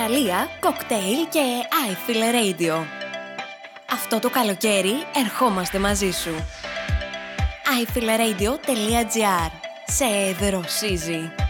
παραλία, κοκτέιλ και iFeel Radio. Αυτό το καλοκαίρι ερχόμαστε μαζί σου. iFeelRadio.gr. Σε δροσίζει.